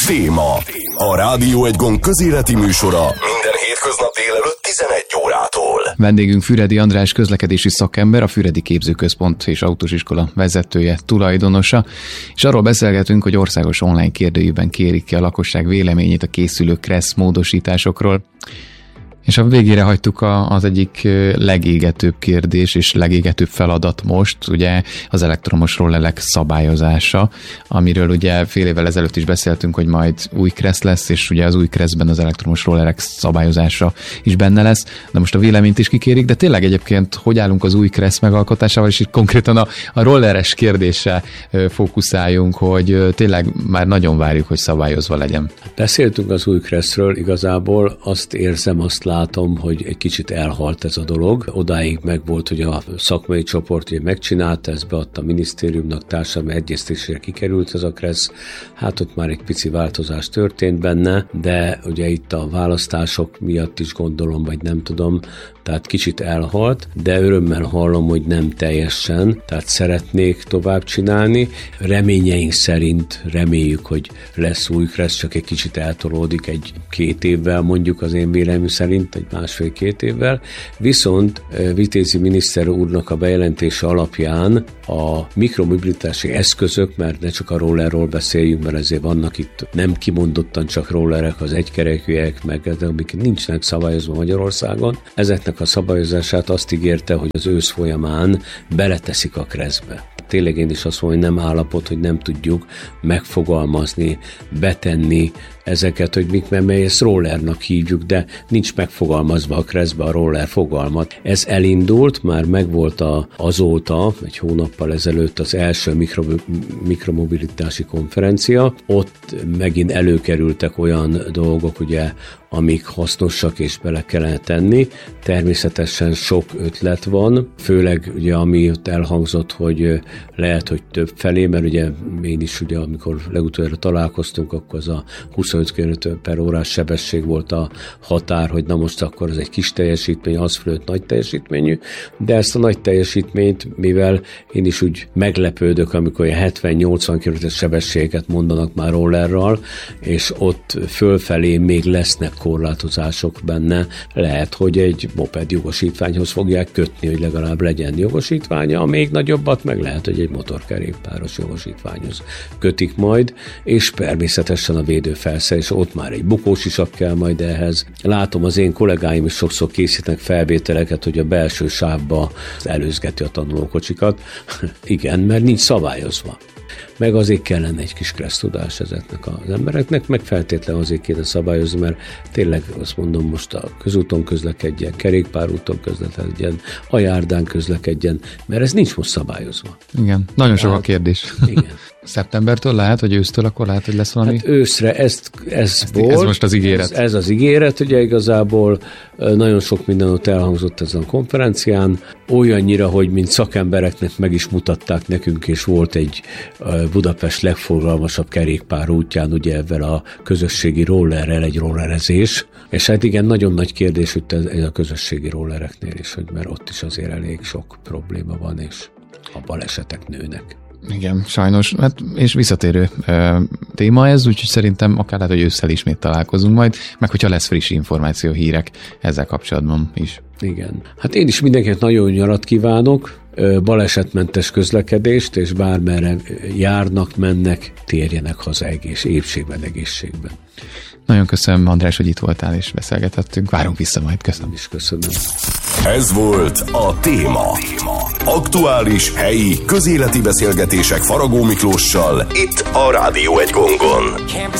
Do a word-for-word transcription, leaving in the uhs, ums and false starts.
Téma. A Rádió Egy Gond közéleti műsora minden hétköznap délelőtt tizenegy órától. Vendégünk Füredi András közlekedési szakember, a Füredi Képzőközpont és Autós Iskola vezetője, tulajdonosa, és arról beszélgetünk, hogy országos online kérdőjében kérik ki a lakosság véleményét a készülő KRESZ módosításokról. És a végére hagytuk a, az egyik legégetőbb kérdés és legégetőbb feladat most, ugye az elektromos rollerek szabályozása, amiről ugye fél évvel ezelőtt is beszéltünk, hogy majd új KRESZ lesz, és ugye az új KRESZ-ben az elektromos rollerek szabályozása is benne lesz, de most a véleményt is kikérik, de tényleg egyébként hogy állunk az új KRESZ megalkotásával, és itt konkrétan a, a rolleres kérdésre fókuszáljunk, hogy tényleg már nagyon várjuk, hogy szabályozva legyen. Beszéltünk az új KRESZ-ről, igazából azt érzem, azt látom, hogy egy kicsit elhalt ez a dolog. Odáig megvolt, hogy a szakmai csoport ugye megcsinálta, ezt beadta a minisztériumnak, társadalmi egyeztetésére kikerült ez a KRESZ. Hát ott már egy pici változás történt benne, de ugye itt a választások miatt is gondolom, vagy nem tudom, tehát kicsit elhalt, de örömmel hallom, hogy nem teljesen, tehát szeretnék tovább csinálni. Reményeink szerint reméljük, hogy lesz új KRESZ, csak egy kicsit eltolódik egy-két évvel, mondjuk az én véleményem szerint, egy másfél-két évvel. Viszont Vitézi miniszter úrnak a bejelentése alapján a mikromobilitási eszközök, mert ne csak a rollerról beszéljünk, mert ezért vannak itt nem kimondottan csak rollerek, az egykerekűek, meg amik nincsenek szabályozva Magyarországon. Ezeknek a szabályozását azt ígérte, hogy az ősz folyamán beleteszik a KRESZ-be. Tényleg én is azt mondom, hogy nem állapot, hogy nem tudjuk megfogalmazni, betenni ezeket, hogy mik, mert ezt rollernak hívjuk, de nincs megfogalmazva a KRESZ-be a roller fogalmat. Ez elindult, már megvolt a, azóta, egy hónappal ezelőtt az első mikro, mikromobilitási konferencia. Ott megint előkerültek olyan dolgok, ugye, amik hasznosak és bele kellene tenni. Természetesen sok ötlet van, főleg ugye ami ott elhangzott, hogy lehet, hogy több felé, mert ugye én is ugye, amikor legutoljára találkoztunk, akkor az a huszonöt kilométer per órás sebesség volt a határ, hogy na most akkor ez egy kis teljesítmény, az fölött nagy teljesítményű, de ezt a nagy teljesítményt, mivel én is úgy meglepődök, amikor hetven-nyolcvan kilométer sebességet mondanak már rollerral, és ott fölfelé még lesznek korlátozások benne, lehet, hogy egy moped jogosítványhoz fogják kötni, hogy legalább legyen jogosítványa, a még nagyobbat meg lehet, hogy egy motorkerékpáros jogosítványhoz kötik majd, és természetesen a védőfelszerelés, ott már egy bukós isak kell majd ehhez. Látom, az én kollégáim is sokszor készítenek felvételeket, hogy a belső sávba előzgeti a tanulókocsikat. Igen, mert nincs szabályozva. Meg azért kellene egy kis KRESZ tudás ezeknek az embereknek, meg feltétlenül azért kéne szabályozni, mert tényleg azt mondom, most a közúton közlekedjen, kerékpárúton közlekedjen, a járdán közlekedjen, mert ez nincs most szabályozva. Igen, nagyon sok a kérdés. Igen. Szeptembertől lehet, vagy ősztől akkor lehet, hogy lesz valami? Hát őszre ez, ez, ez volt. Ez most az ígéret. Ez, ez az ígéret, ugye igazából nagyon sok minden ott elhangzott ezen a konferencián, olyannyira, hogy mint szakembereknek meg is mutatták nekünk, és volt egy Budapest legforgalmasabb kerékpár útján, ugye ebben a közösségi rollerrel egy rollerezés, és hát igen, nagyon nagy kérdés hogy ez a közösségi rollereknél is, hogy mert ott is azért elég sok probléma van, és a balesetek nőnek. Igen, sajnos, hát és visszatérő e, téma ez, úgyhogy szerintem akár lehet, hogy ősszel ismét találkozunk majd, meg hogyha lesz friss információ, hírek ezzel kapcsolatban is. Igen. Hát én is mindenkinek nagyon nyarat kívánok, balesetmentes közlekedést, és bármerre járnak, mennek, térjenek haza egész, épségben, egészségben. Nagyon köszönöm, András, hogy itt voltál és beszélgetettünk. Várunk vissza majd. Köszönöm. És köszönöm. Ez volt a Téma. Aktuális, helyi, közéleti beszélgetések Faragó Miklóssal itt a Rádió Egy Gondon.